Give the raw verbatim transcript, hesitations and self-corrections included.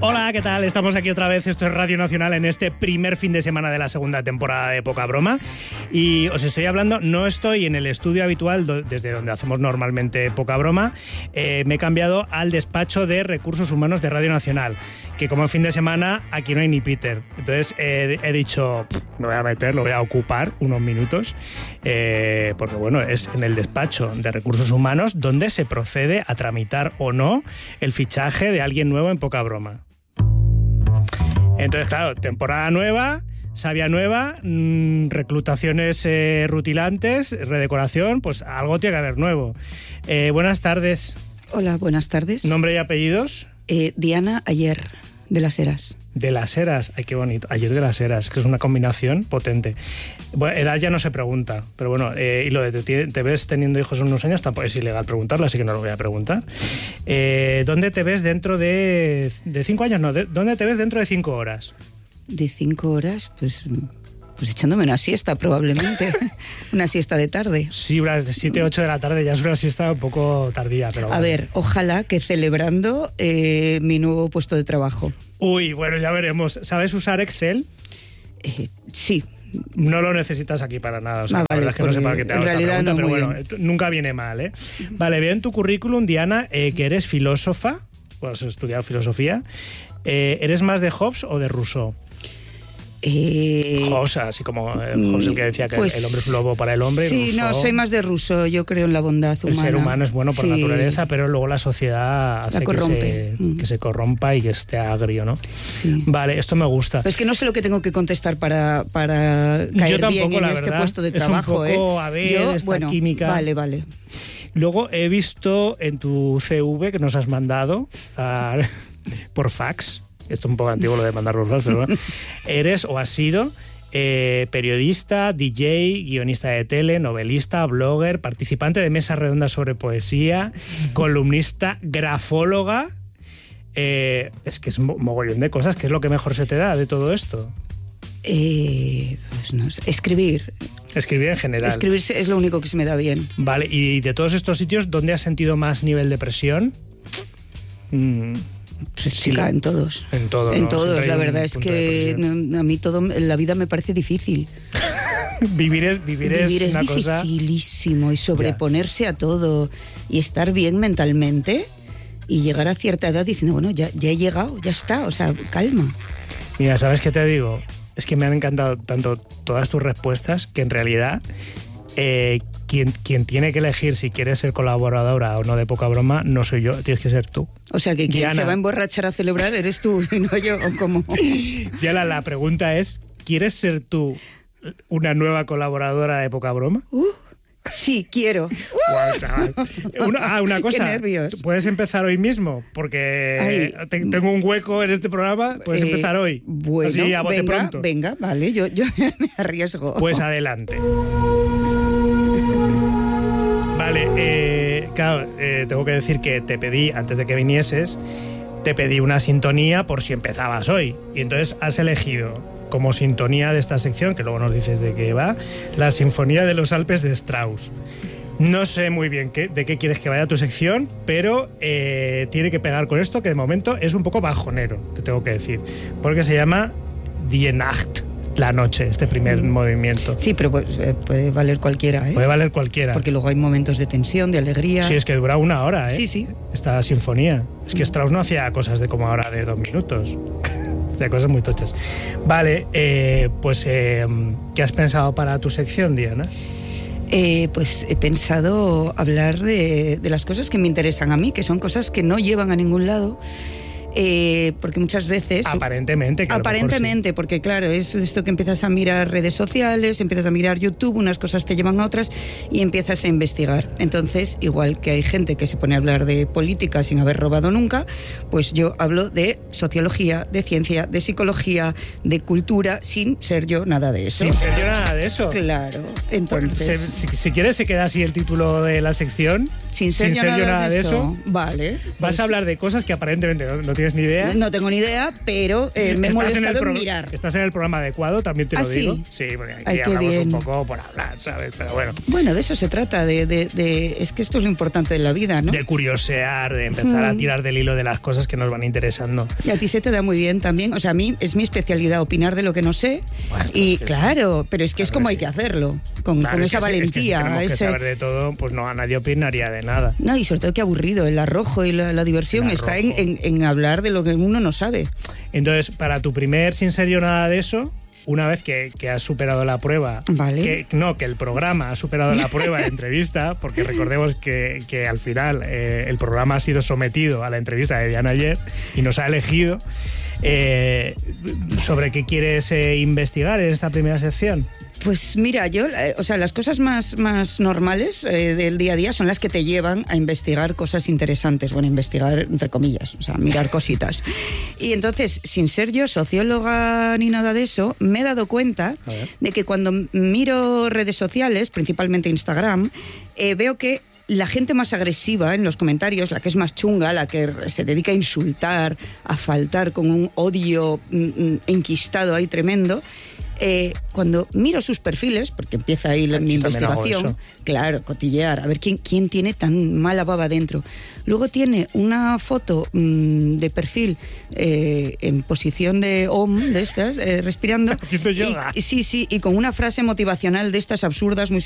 Hola, ¿qué tal? Estamos aquí otra vez, esto es Radio Nacional en este primer fin de semana de la segunda temporada de Poca Broma y os estoy hablando, no estoy en el estudio habitual do, desde donde hacemos normalmente Poca Broma, eh, me he cambiado al despacho de Recursos Humanos de Radio Nacional, que como fin de semana aquí no hay ni Peter, entonces eh, he dicho, me voy a meter, lo voy a ocupar unos minutos, eh, porque bueno, es en el despacho de Recursos Humanos donde se procede a tramitar o no el fichaje de alguien nuevo en Poca Broma. Entonces, claro, temporada nueva, savia nueva, mmm, reclutaciones eh, rutilantes, redecoración, pues algo tiene que haber nuevo. Eh, buenas tardes. Hola, buenas tardes. ¿Nombre y apellidos? Eh, Diana Ayer, de Las Heras. De Las Heras, ay, qué bonito. Ayer de Las Heras, que es una combinación potente. Bueno, edad ya no se pregunta, pero bueno, eh, y lo de te, te ves teniendo hijos en unos años tampoco es ilegal preguntarlo, así que no lo voy a preguntar. Eh, ¿Dónde te ves dentro de, de cinco años? No, de, ¿dónde te ves dentro de cinco horas? De cinco horas, pues... Pues echándome una siesta, probablemente. Una siesta de tarde. Sí, unas de siete, ocho de la tarde ya es una siesta un poco tardía. Pero bueno. A ver, ojalá que celebrando eh, mi nuevo puesto de trabajo. Uy, bueno, ya veremos. ¿Sabes usar Excel? Eh, sí. No lo necesitas aquí para nada. O sea, ah, la vale, verdad es que no sé para qué te hago esta pregunta, no pero bueno, bien. nunca viene mal, ¿eh? Vale, veo en tu currículum, Diana, eh, que eres filósofa, pues has estudiado filosofía. Eh, ¿Eres más de Hobbes o de Rousseau? Eh, Hobbes, así como eh, Hobbes el que decía que pues, el hombre es un lobo para el hombre. Sí, Rousseau, no, soy más de Rousseau, yo creo en la bondad humana. El ser humano es bueno por sí. naturaleza, pero luego la sociedad hace la que, se, mm. que se corrompa y que esté agrio, ¿no? Sí. Vale, esto me gusta. Pues que no sé lo que tengo que contestar para, para caer yo tampoco, bien en la este verdad, puesto de es trabajo. Un poco, ¿eh? a ver, yo, esta bueno, química. Vale, vale. Luego he visto en tu C V que nos has mandado uh, por fax. Esto es un poco antiguo lo de mandar los fax, pero bueno. Eres o has sido eh, periodista, D J, guionista de tele, novelista, blogger, participante de mesas redondas sobre poesía, columnista, grafóloga. Eh, es que es un mogollón de cosas. ¿Qué es lo que mejor se te da de todo esto? Eh, pues no sé, escribir. Escribir en general. Escribir es lo único que se me da bien. Vale, y de todos estos sitios, ¿dónde has sentido más nivel de presión? Mm. Pues chica, en todos. En todos, En ¿no? todos, Siempre la hay verdad un es punto que a mí todo en la vida me parece difícil. vivir es, vivir es, vivir es una cosa... dificilísimo y sobreponerse ya. a todo y estar bien mentalmente y llegar a cierta edad diciendo, bueno, ya, ya he llegado, ya está, o sea, calma. Mira, ¿sabes qué te digo? Es que me han encantado tanto todas tus respuestas que en realidad eh, quien, quien tiene que elegir si quieres ser colaboradora o no de Poca Broma no soy yo, tienes que ser tú. O sea, que quien Diana. se va a emborrachar a celebrar eres tú y no yo, ¿o cómo? Diana, la pregunta es, ¿quieres ser tú una nueva colaboradora de Poca Broma? Uh, sí, quiero. Wow, chaval. Una, ah, una cosa. Qué nervios. Puedes empezar hoy mismo, porque Ay, te, tengo un hueco en este programa. Puedes eh, empezar hoy. Bueno, así, a bote venga, pronto. venga, vale, yo, yo me arriesgo. Pues adelante. Vale, eh, claro, eh, tengo que decir que te pedí, antes de que vinieses, te pedí una sintonía por si empezabas hoy. Y entonces has elegido como sintonía de esta sección, que luego nos dices de qué va, la Sinfonía de los Alpes de Strauss. No sé muy bien qué, de qué quieres que vaya tu sección, pero eh, tiene que pegar con esto, que de momento es un poco bajonero, te tengo que decir, porque se llama Die Nacht, la noche, este primer mm. movimiento. Sí, pero pues, eh, puede valer cualquiera, ¿eh? Puede valer cualquiera. Porque luego hay momentos de tensión, de alegría. Sí, es que dura una hora, ¿eh? Sí, sí. Esta sinfonía. Es que Strauss no hacía cosas de como ahora de dos minutos. Hacía cosas muy tochas. Vale, eh, pues eh, ¿qué has pensado para tu sección, Diana? Eh, pues he pensado hablar de, de las cosas que me interesan a mí, que son cosas que no llevan a ningún lado. Eh, porque muchas veces... Aparentemente. Que aparentemente, sí. Porque claro, es esto que empiezas a mirar redes sociales, empiezas a mirar YouTube, unas cosas te llevan a otras y empiezas a investigar. Entonces, igual que hay gente que se pone a hablar de política sin haber robado nunca, pues yo hablo de sociología, de ciencia, de psicología, de cultura, sin ser yo nada de eso. Sin ser yo nada de eso. Claro, entonces... Si, si, si quieres se queda así el título de la sección. Sin ser, sin yo, ser nada yo nada de eso. eso. Vale. Vas pues, a hablar de cosas que aparentemente no, no tienes ni idea. No tengo ni idea, pero eh, me he Estás en, el molestado pro- en mirar. estás en el programa adecuado, también te lo ¿Ah, sí? digo. Sí, porque aquí Ay, qué hablamos bien. un poco por hablar, ¿sabes? Pero bueno. Bueno, de eso se trata, de, de, de- es que esto es lo importante de la vida, ¿no? De curiosear, de empezar a tirar del hilo de las cosas que nos van interesando. Y a ti se te da muy bien también, o sea, a mí es mi especialidad opinar de lo que no sé. Bueno, esto Y es que claro, pero es que es claro como que hay sí. que hacerlo, con, Claro, con es esa que si- es que si valentía. tenemos que ese- saber de todo, pues no, a nadie opinaría de nada. No, y sobre todo que aburrido, el arrojo y la, la diversión El está en, arrojo. en- en hablar de lo que uno no sabe. Entonces, para tu primer sin ser yo nada de eso, una vez que, que has superado la prueba, Vale. que, no, que el programa ha superado la prueba de entrevista, porque recordemos que, que al final eh, el programa ha sido sometido a la entrevista de Diana ayer y nos ha elegido, eh, ¿sobre qué quieres eh, investigar en esta primera sección? Pues mira, yo, eh, o sea, las cosas más, más normales eh, del día a día son las que te llevan a investigar cosas interesantes. Bueno, investigar entre comillas, o sea, mirar cositas. Y entonces, sin ser yo socióloga ni nada de eso, me he dado cuenta A ver. de que cuando miro redes sociales, principalmente Instagram, eh, veo que la gente más agresiva en los comentarios, la que es más chunga, la que se dedica a insultar, a faltar con un odio mm, mm, enquistado ahí tremendo, eh, cuando miro sus perfiles, porque empieza ahí la- Yo mi también hago investigación, eso. claro, cotillear, a ver quién, quién tiene tan mala baba dentro. Luego tiene una foto mm, de perfil eh, en posición de Om, de estas, eh, respirando. Haciendo yoga. Y, sí, sí, y con una frase motivacional de estas absurdas, muy